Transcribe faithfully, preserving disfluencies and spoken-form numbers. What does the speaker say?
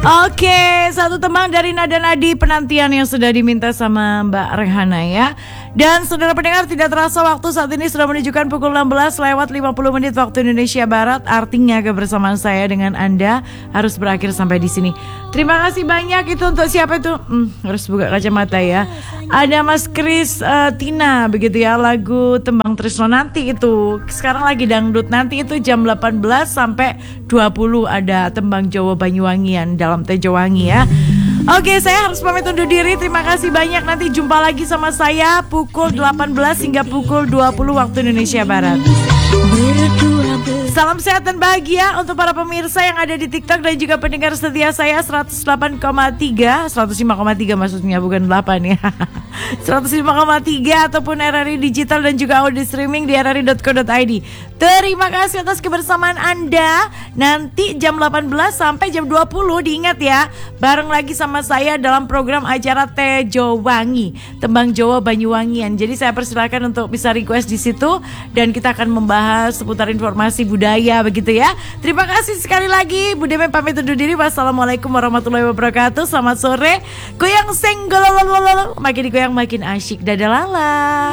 Oke, satu tembang dari Nada Nadi penantian yang sudah diminta sama Mbak Rehana ya. Dan saudara pendengar, tidak terasa waktu saat ini sudah menunjukkan pukul enam belas lewat lima puluh menit waktu Indonesia Barat. Artinya kebersamaan saya dengan Anda harus berakhir sampai di sini. Terima kasih banyak. Itu untuk siapa itu? Hmm, harus buka kacamata ya. Ada Mas Kris uh, Tina begitu ya, lagu Tembang Tresno nanti itu. Sekarang lagi dangdut, nanti itu jam delapan belas sampai dua puluh ada Tembang Jawa Banyuwangian dalam Tejowangi ya. Oke, saya harus pamit undur diri. Terima kasih banyak. Nanti jumpa lagi sama saya pukul delapan belas hingga pukul dua puluh waktu Indonesia Barat. Salam sehat dan bahagia untuk para pemirsa yang ada di TikTok dan juga pendengar setia saya seratus delapan koma tiga, seratus lima koma tiga maksudnya, bukan delapan ya. seratus lima koma tiga ataupun R R I digital dan juga audio streaming di r r i dot co dot i d. Terima kasih atas kebersamaan Anda. Nanti jam delapan belas sampai jam dua puluh diingat ya, bareng lagi sama saya dalam program acara Tejowangi, Tembang Jawa Banyuwangian. Jadi saya persilakan untuk bisa request di situ dan kita akan membahas seputar informasi budaya begitu ya. Terima kasih sekali lagi. Bu Deme pamit undur diri. Wassalamualaikum warahmatullahi wabarakatuh. Selamat sore. Goyang seng gololololol, makin digoyang makin asyik. Dadah lala.